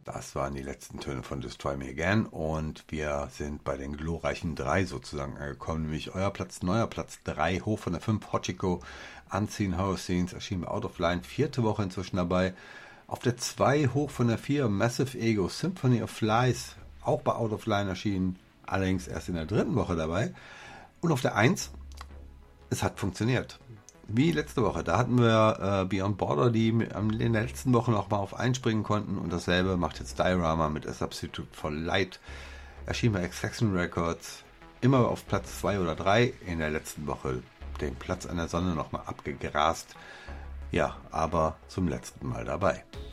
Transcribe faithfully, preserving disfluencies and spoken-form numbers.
Das waren die letzten Töne von Destroy Me Again und wir sind bei den glorreichen drei sozusagen angekommen, nämlich euer Platz, neuer Platz drei, hoch von der fünf, Hachiko, Unseen Horror Scenes, erschienen bei Out of Line, vierte Woche inzwischen dabei. Auf der zwei, hoch von der vier, Massive Ego, Symphony of Flies, auch bei Out of Line erschienen, allerdings erst in der dritten Woche dabei. Und auf der eins, es hat funktioniert. Wie letzte Woche, da hatten wir äh, Beyond Border, die in der letzten Woche noch mal auf einspringen konnten, und dasselbe macht jetzt Diorama mit A Substitute for Light, erschien bei Extraction Records, immer auf Platz zwei oder drei, in der letzten Woche den Platz an der Sonne noch mal abgegrast, ja, aber zum letzten Mal dabei.